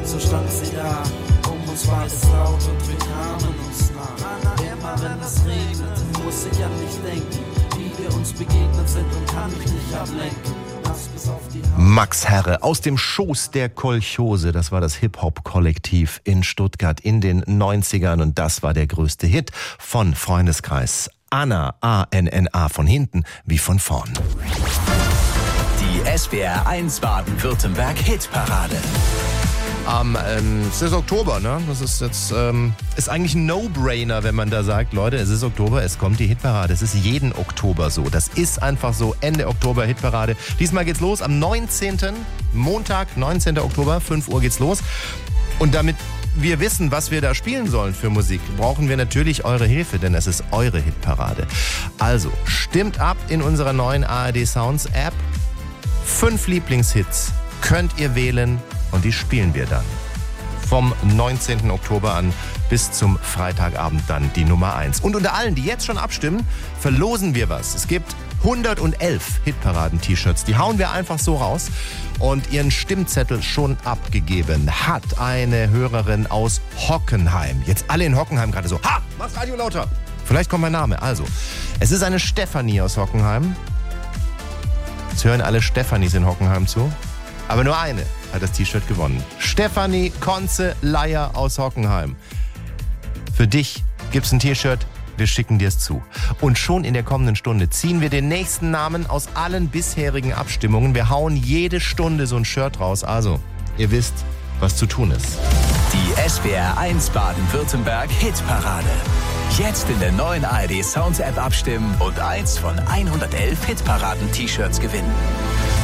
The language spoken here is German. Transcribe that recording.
So stand sie da, uns war es laut und wir kamen uns nah. Immer wenn es regnet, muss ich an dich denken, wie wir uns begegnet sind und kann mich nicht ablenken. Max Herre aus dem Schoß der Kolchose, das war das Hip-Hop-Kollektiv in Stuttgart in den 90ern und das war der größte Hit von Freundeskreis. Anna, A-N-N-A, von hinten wie von vorn. Die SWR 1 Baden-Württemberg Hitparade. Es ist Oktober, ne? Das ist jetzt ist eigentlich ein No-Brainer, wenn man da sagt, Leute, es ist Oktober, es kommt die Hitparade. Es ist jeden Oktober so. Das ist einfach so. Ende Oktober Hitparade. Diesmal geht's los am 19. Montag, 19. Oktober, 5 Uhr geht's los. Und damit wir wissen, was wir da spielen sollen für Musik, brauchen wir natürlich eure Hilfe, denn es ist eure Hitparade. Also, stimmt ab in unserer neuen ARD Sounds App. 5 Lieblingshits könnt ihr wählen und die spielen wir dann. Vom 19. Oktober an bis zum Freitagabend dann die Nummer 1. Und unter allen, die jetzt schon abstimmen, verlosen wir was. Es gibt 111 Hitparaden-T-Shirts. Die hauen wir einfach so raus. Und ihren Stimmzettel schon abgegeben hat eine Hörerin aus Hockenheim. Jetzt alle in Hockenheim gerade so. Ha, mach's Radio lauter. Vielleicht kommt mein Name. Also, es ist eine Stefanie aus Hockenheim. Jetzt hören alle Stefanis in Hockenheim zu. Aber nur eine hat das T-Shirt gewonnen. Stefanie Konze Leier aus Hockenheim. Für dich gibt's ein T-Shirt, wir schicken dir es zu. Und schon in der kommenden Stunde ziehen wir den nächsten Namen aus allen bisherigen Abstimmungen. Wir hauen jede Stunde so ein Shirt raus. Also, ihr wisst, was zu tun ist. Die SWR 1 Baden-Württemberg Hitparade. Jetzt in der neuen ARD Sounds App abstimmen und eins von 111 Hitparaden-T-Shirts gewinnen.